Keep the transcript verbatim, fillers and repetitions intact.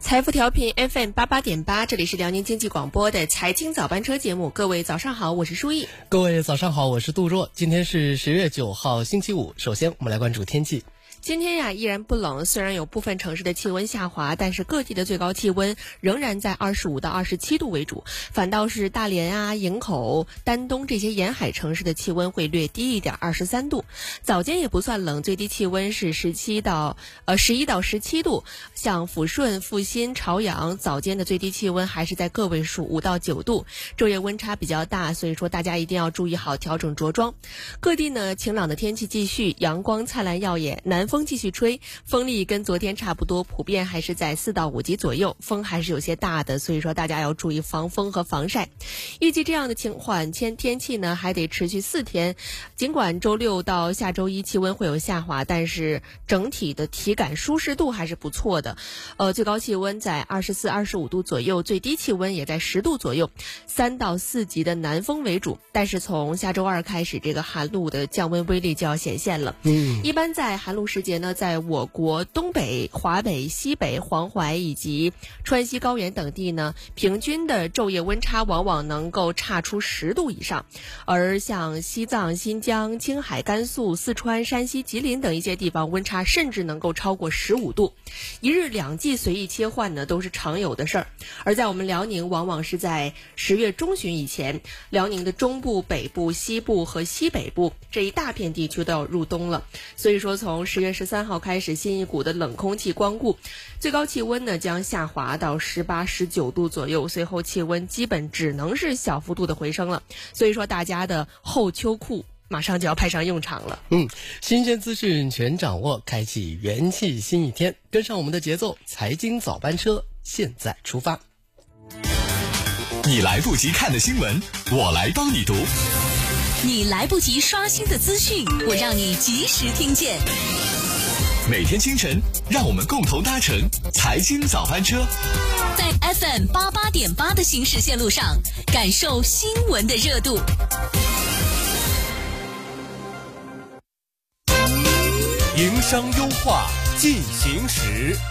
财富调频 F M 八八点八，这里是辽宁经济广播的财经早班车节目。各位早上好，我是舒毅。 各位早上好，我是杜若。今天是十月九号星期五，首先我们来关注天气。 今天呀依然不冷，虽然有部分城市的气温下滑，但是各地的最高气温仍然在二十五到二十七度为主，反倒是大连啊、营口、丹东这些沿海城市的气温会略低一点，二十三度。早间也不算冷，最低气温是十七到呃十一到十七度。像抚顺、阜新、朝阳早间的最低气温还是在个位数五到九度，昼夜温差比较大，所以说大家一定要注意好调整着装。各地呢晴朗的天气继续，阳光灿烂耀眼，南风继续吹，风力跟昨天差不多，普遍还是在四到五级左右，风还是有些大的，所以说大家要注意防风和防晒。预计这样的晴缓天天气呢还得持续四天，尽管周六到下周一气温会有下滑，但是整体的体感舒适度还是不错的。呃，最高气温在二十四、二十五度左右，最低气温也在十度左右，三到四级的南风为主。但是从下周二开始，这个寒露的降温威力就要显现了。 嗯， 一般在寒露时节呢，在我国东北、华北、西北、黄淮以及川西高原等地呢，平均的昼夜温差往往能够差出十度以上。而像西藏、新疆、青海、甘肃、四川、山西、吉林等一些地方，温差甚至能够超过十五度。一日两季随意切换呢，都是常有的事儿。而在我们辽宁，往往是在十月中旬以前，辽宁的中部、北部、西部和西北部这一大片地区都要入冬了。所以说，从十月十三号开始，新一股的冷空气光顾，最高气温呢将下滑到十八、十九度左右，随后气温基本只能是小幅度的回升了。所以说，大家的厚秋裤马上就要派上用场了。 嗯，新鲜资讯全掌握，开启元气新一天，跟上我们的节奏，财经早班车现在出发。 你来不及看的新闻，我来帮你读； 你来不及刷新的资讯，我让你及时听见。 每天清晨，让我们共同搭乘财经早班车， 在 F M 八八点八的新视线路上，感受新闻的热度。 营商优化进行时。